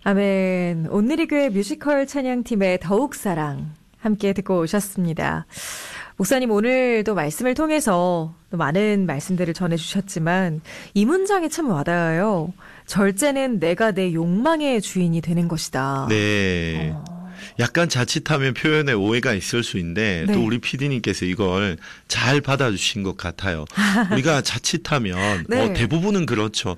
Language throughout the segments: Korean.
아멘. 온누리 교회 뮤지컬 찬양팀의 더욱 사랑 함께 듣고 오셨습니다. 목사님 오늘도 말씀을 통해서 또 많은 말씀들을 전해주셨지만 이 문장이 참 와닿아요. 절제는 내가 내 욕망의 주인이 되는 것이다. 네. 약간 자칫하면 표현에 오해가 있을 수 있는데 네. 또 우리 PD님께서 이걸 잘 받아주신 것 같아요. 우리가 자칫하면 네. 대부분은 그렇죠.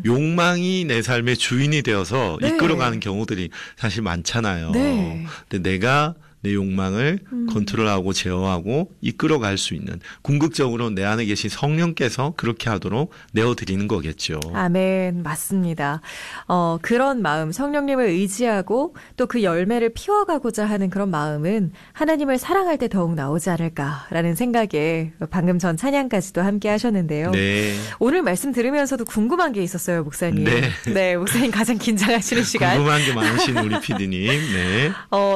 욕망이 내 삶의 주인이 되어서 네. 이끌어가는 경우들이 사실 많잖아요. 네. 근데 내가 내 욕망을 컨트롤하고 제어하고 이끌어갈 수 있는 궁극적으로 내 안에 계신 성령께서 그렇게 하도록 내어드리는 거겠죠. 아멘. 맞습니다. 그런 마음, 성령님을 의지하고 또 그 열매를 피워가고자 하는 그런 마음은 하나님을 사랑할 때 더욱 나오지 않을까라는 생각에 방금 전 찬양까지도 함께 하셨는데요. 네. 오늘 말씀 들으면서도 궁금한 게 있었어요, 목사님. 네. 목사님 가장 긴장하시는 시간. 궁금한 게 많으신 우리 PD님. 네.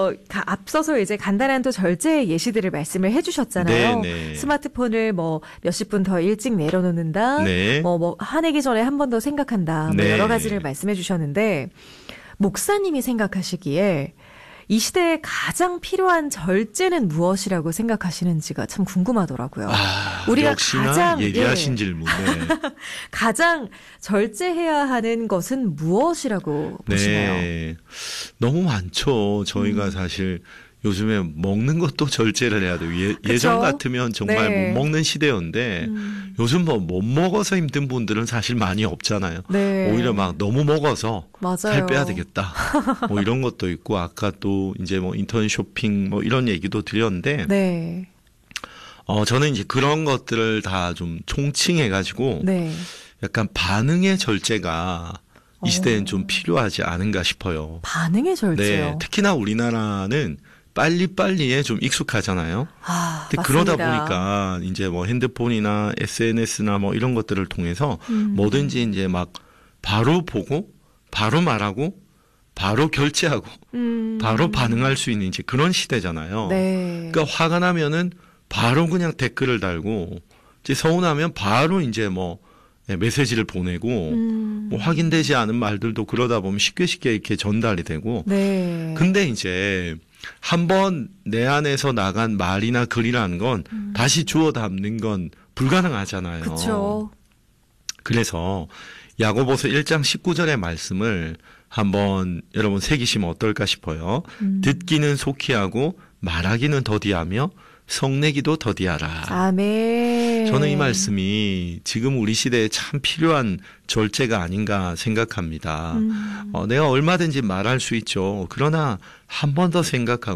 앞서서 이제 간단한 또 절제의 예시들을 말씀을 해주셨잖아요. 네. 스마트폰을 뭐 몇십 분 더 일찍 내려놓는다. 네. 화내기 전에 한 번 더 생각한다. 네. 여러 가지를 말씀해 주셨는데 목사님이 생각하시기에 이 시대에 가장 필요한 절제는 무엇이라고 생각하시는지가 참 궁금하더라고요. 우리가 역시나 가장 예리하신 질문. 네. 가장 절제해야 하는 것은 무엇이라고 보시나요? 네. 너무 많죠. 저희가 사실 요즘에 먹는 것도 절제를 해야 돼요. 예전 같으면 정말 네. 못 먹는 시대였는데 요즘 못 먹어서 힘든 분들은 사실 많이 없잖아요. 네. 오히려 막 너무 먹어서 맞아요. 살 빼야 되겠다. 이런 것도 있고 아까 또 이제 인터넷 쇼핑 이런 얘기도 드렸는데 네. 저는 이제 그런 것들을 다 좀 총칭해가지고 네. 약간 반응의 절제가 이 시대엔 좀 필요하지 않은가 싶어요. 반응의 절제요. 네, 특히나 우리나라는 빨리빨리에 좀 익숙하잖아요. 근데 맞습니다. 그러다 보니까 이제 핸드폰이나 SNS나 이런 것들을 통해서 뭐든지 이제 막 바로 보고 바로 말하고 바로 결제하고 바로 반응할 수 있는 이제 그런 시대잖아요. 네. 그러니까 화가 나면은 바로 그냥 댓글을 달고 이제 서운하면 바로 이제 메시지를 보내고 확인되지 않은 말들도 그러다 보면 쉽게 이렇게 전달이 되고. 네. 근데 이제 한번 내 안에서 나간 말이나 글이라는 건 다시 주워 담는 건 불가능하잖아요. 그렇죠. 그래서 야고보서 1장 19절의 말씀을 한번 여러분 새기시면 어떨까 싶어요. 듣기는 속히 하고 말하기는 더디하며 성내기도 더디하라. 아멘. 저는 이 말씀이 지금 우리 시대에 참 필요한 절제가 아닌가 생각합니다. 내가 얼마든지 말할 수 있죠. 그러나 한 번 더 생각하고